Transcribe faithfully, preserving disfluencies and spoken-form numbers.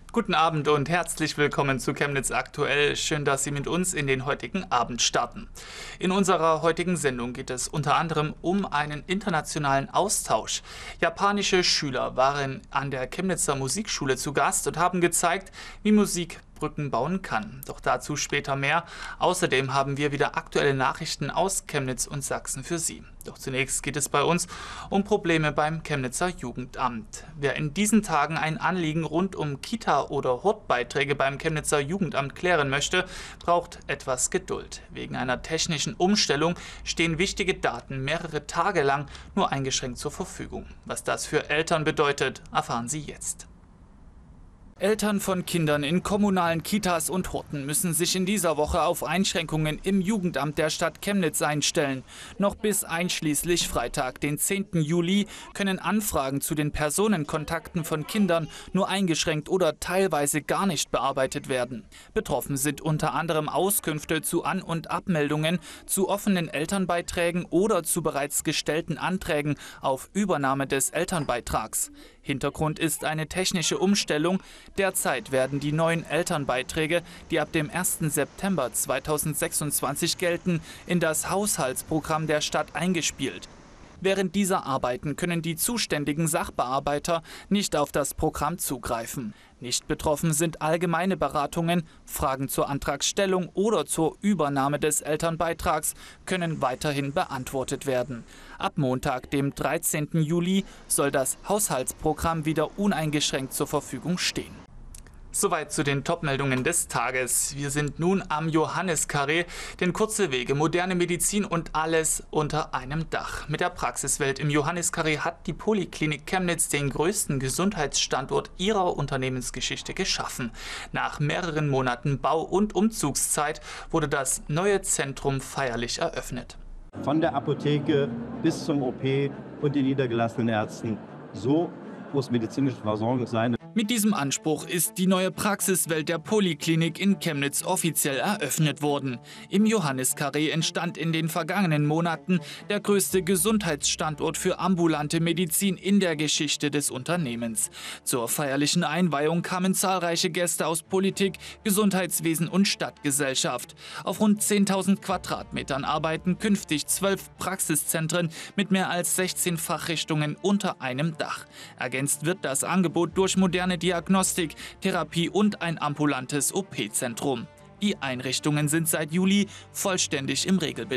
Guten Abend und herzlich willkommen zu Chemnitz aktuell. Schön, dass Sie mit uns in den heutigen Abend starten. In unserer heutigen Sendung geht es unter anderem um einen internationalen Austausch. Japanische Schüler waren an der Chemnitzer Musikschule zu Gast und haben gezeigt, wie Musik Brücken bauen kann. Doch dazu später mehr. Außerdem haben wir wieder aktuelle Nachrichten aus Chemnitz und Sachsen für Sie. Doch zunächst geht es bei uns um Probleme beim Chemnitzer Jugendamt. Wer in diesen Tagen ein Anliegen rund um Kita- oder Hortbeiträge beim Chemnitzer Jugendamt klären möchte, braucht etwas Geduld. Wegen einer technischen Umstellung stehen wichtige Daten mehrere Tage lang nur eingeschränkt zur Verfügung. Was das für Eltern bedeutet, erfahren Sie jetzt. Eltern von Kindern in kommunalen Kitas und Horten müssen sich in dieser Woche auf Einschränkungen im Jugendamt der Stadt Chemnitz einstellen. Noch bis einschließlich Freitag, den zehnten Juli, können Anfragen zu den Personenkontakten von Kindern nur eingeschränkt oder teilweise gar nicht bearbeitet werden. Betroffen sind unter anderem Auskünfte zu An- und Abmeldungen, zu offenen Elternbeiträgen oder zu bereits gestellten Anträgen auf Übernahme des Elternbeitrags. Hintergrund ist eine technische Umstellung. Derzeit werden die neuen Elternbeiträge, die ab dem ersten September zweitausendsechsundzwanzig gelten, in das Haushaltsprogramm der Stadt eingespielt. Während dieser Arbeiten können die zuständigen Sachbearbeiter nicht auf das Programm zugreifen. Nicht betroffen sind allgemeine Beratungen, Fragen zur Antragstellung oder zur Übernahme des Elternbeitrags können weiterhin beantwortet werden. Ab Montag, dem dreizehnten Juli, soll das Haushaltsprogramm wieder uneingeschränkt zur Verfügung stehen. Soweit zu den Top-Meldungen des Tages. Wir sind nun am Johanniskarree, denn kurze Wege, moderne Medizin und alles unter einem Dach. Mit der Praxiswelt im Johanniskarree hat die Poliklinik Chemnitz den größten Gesundheitsstandort ihrer Unternehmensgeschichte geschaffen. Nach mehreren Monaten Bau- und Umzugszeit wurde das neue Zentrum feierlich eröffnet. Von der Apotheke bis zum O P und den niedergelassenen Ärzten. So muss medizinische Versorgung sein. Mit diesem Anspruch ist die neue Praxiswelt der Poliklinik in Chemnitz offiziell eröffnet worden. Im Johanniskarree entstand in den vergangenen Monaten der größte Gesundheitsstandort für ambulante Medizin in der Geschichte des Unternehmens. Zur feierlichen Einweihung kamen zahlreiche Gäste aus Politik, Gesundheitswesen und Stadtgesellschaft. Auf rund zehntausend Quadratmetern arbeiten künftig zwölf Praxiszentren mit mehr als sechzehn Fachrichtungen unter einem Dach. Ergänzt wird das Angebot durch moderne Diagnostik, Therapie und ein ambulantes O P-Zentrum. Die Einrichtungen sind seit Juli vollständig im Regelbetrieb.